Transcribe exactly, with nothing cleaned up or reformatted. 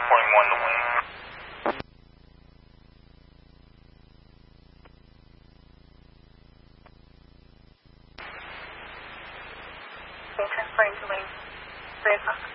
Point one to wing. Okay, transporting to wing. three o'clock.